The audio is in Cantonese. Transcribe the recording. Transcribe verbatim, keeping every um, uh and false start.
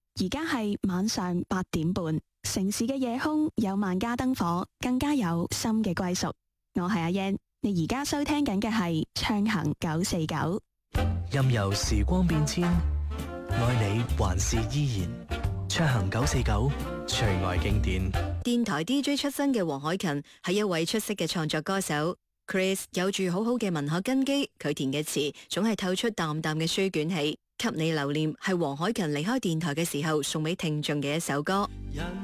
而家係晚上八點半，城市嘅夜空有萬家燈火，更加有心嘅歸屬。我係阿燕，你而家收聽緊嘅係暢行九四九。 任由時光變遷，愛你還是依然。暢行九四九，隨愛經典。 電台 D J 出身嘅黃凱芹係一位出色嘅創作歌手。Chris 有住好好嘅文學根基，佢填嘅詞總係透出淡淡嘅書卷氣。給你留念係黃凱芹離開電台嘅時候送俾聽眾嘅一首歌。